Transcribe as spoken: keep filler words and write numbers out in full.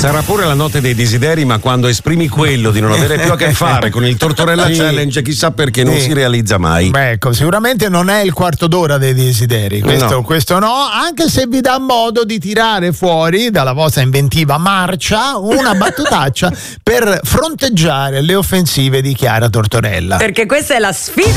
Sarà pure la notte dei desideri, ma quando esprimi quello di non avere più a che fare con il Tortorella Sì. Challenge, chissà perché non Sì. si realizza mai. Beh, ecco, sicuramente non è il quarto d'ora dei desideri, questo No. questo no, anche se vi dà modo di tirare fuori dalla vostra inventiva marcia una battutaccia per fronteggiare le offensive di Chiara Tortorella. Perché questa è la sfida